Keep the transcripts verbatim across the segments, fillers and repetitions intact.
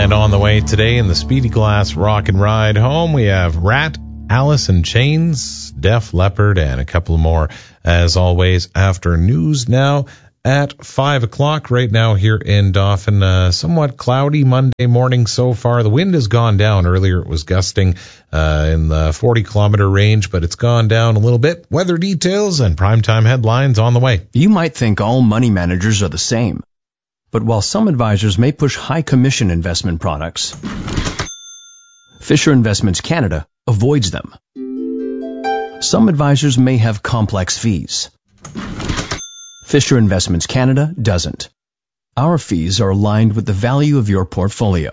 And on the way today in the Speedy Glass Rock and Ride home, we have Rat, Alice in Chains, Def Leppard, and a couple more. As always, after news now at five o'clock right now here in Dauphin. Uh, somewhat cloudy Monday morning so far. The wind has gone down. Earlier it was gusting uh, in the forty kilometer range, but it's gone down a little bit. Weather details and primetime headlines on the way. You might think all money managers are the same. But while some advisors may push high commission investment products, Fisher Investments Canada avoids them. Some advisors may have complex fees. Fisher Investments Canada doesn't. Our fees are aligned with the value of your portfolio.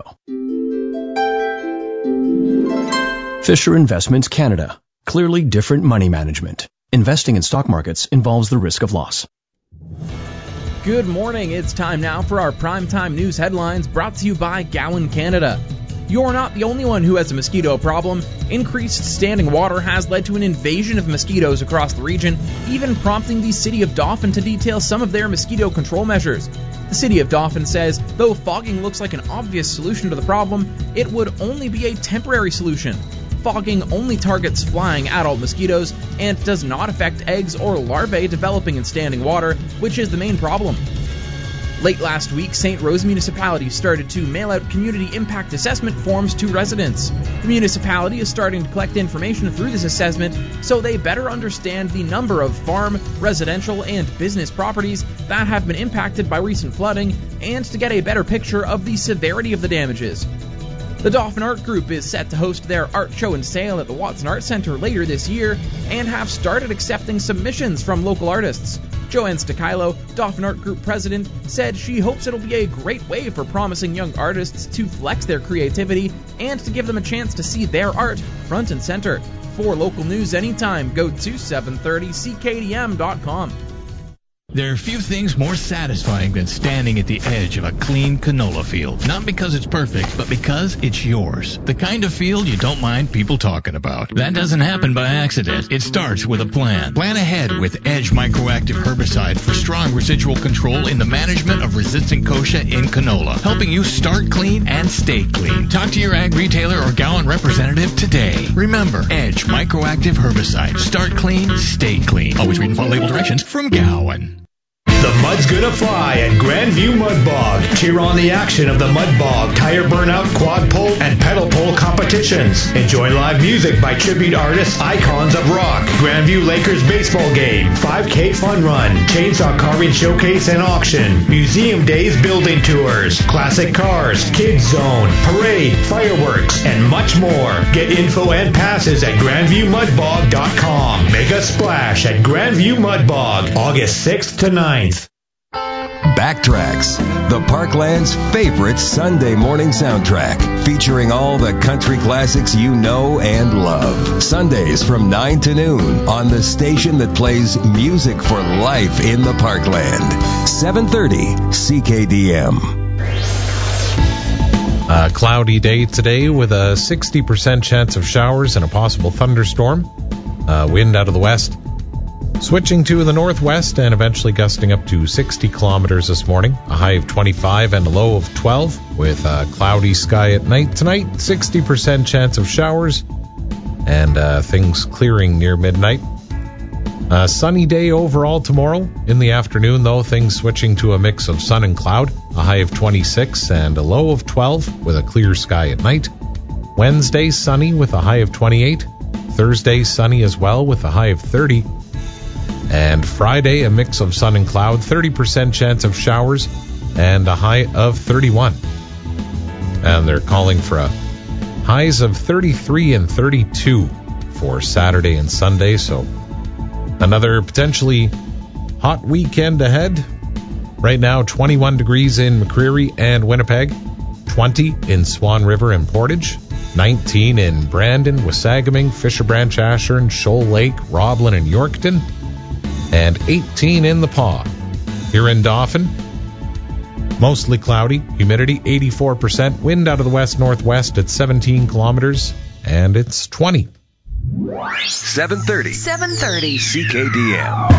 Fisher Investments Canada. Clearly different money management. Investing in stock markets involves the risk of loss. Good morning. It's time now for our primetime news headlines brought to you by Gowan Canada. You're not the only one who has a mosquito problem. Increased standing water has led to an invasion of mosquitoes across the region, even prompting the City of Dauphin to detail some of their mosquito control measures. The City of Dauphin says, though fogging looks like an obvious solution to the problem, it would only be a temporary solution. Fogging only targets flying adult mosquitoes and does not affect eggs or larvae developing in standing water, which is the main problem. Late last week, Saint Rose Municipality started to mail out community impact assessment forms to residents. The municipality is starting to collect information through this assessment so they better understand the number of farm, residential, and business properties that have been impacted by recent flooding and to get a better picture of the severity of the damages. The Dauphin Art Group is set to host their art show and sale at the Watson Art Centre later this year and have started accepting submissions from local artists. Joanne Stakilo, Dauphin Art Group president, said she hopes it'll be a great way for promising young artists to flex their creativity and to give them a chance to see their art front and center. For local news anytime, go to seven thirty C K D M dot com. There are few things more satisfying than standing at the edge of a clean canola field. Not because it's perfect, but because it's yours. The kind of field you don't mind people talking about. That doesn't happen by accident. It starts with a plan. Plan ahead with Edge Microactive Herbicide for strong residual control in the management of resistant kochia in canola, helping you start clean and stay clean. Talk to your ag retailer or Gowan representative today. Remember, Edge Microactive Herbicide. Start clean, stay clean. Always read and follow label directions from Gowan. The mud's gonna fly at Grandview Mud Bog. Cheer on the action of the Mud Bog, tire burnout, quad pole, and pedal pole competitions. Enjoy live music by tribute artists, icons of rock. Grandview Lakers baseball game, five K fun run, chainsaw carving showcase and auction, museum days building tours, classic cars, kids zone, parade, fireworks, and much more. Get info and passes at grandview mud bog dot com. Make a splash at Grandview Mud Bog, August sixth to ninth. Backtracks, the Parkland's favorite Sunday morning soundtrack, featuring all the country classics you know and love. Sundays from nine to noon on the station that plays music for life in the Parkland. seven thirty C K D M. A cloudy day today with a sixty percent chance of showers and a possible thunderstorm. Uh, wind out of the west. Switching to the northwest and eventually gusting up to sixty kilometers this morning. A high of twenty-five and a low of twelve with a cloudy sky at night tonight. sixty percent chance of showers and uh, things clearing near midnight. A sunny day overall tomorrow. In the afternoon, though, things switching to a mix of sun and cloud. A high of twenty-six and a low of twelve with a clear sky at night. Wednesday, sunny with a high of twenty-eight. Thursday, sunny as well with a high of thirty. And Friday, a mix of sun and cloud, thirty percent chance of showers, and a high of thirty-one. And they're calling for a highs of thirty-three and thirty-two for Saturday and Sunday, so another potentially hot weekend ahead. Right now, twenty-one degrees in McCreary and Winnipeg, twenty in Swan River and Portage, nineteen in Brandon, Wasagaming, Fisher Branch, Ashern, Shoal Lake, Roblin, and Yorkton, and eighteen in the Paw. Here in Dauphin, mostly cloudy, humidity eighty-four percent, wind out of the west-northwest at seventeen kilometers, and it's twenty. seven thirty seven thirty C K D M.